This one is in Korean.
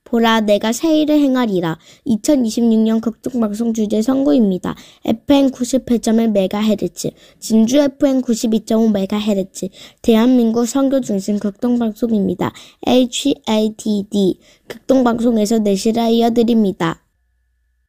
보라, 내가 새 일을 행하리라. 2026년 극동방송 주제 선고입니다. FM 98.1MHz, 진주 FM 92.5MHz, 대한민국 선교 중심 극동방송입니다. HATD, 극동방송에서 내실을 이어드립니다.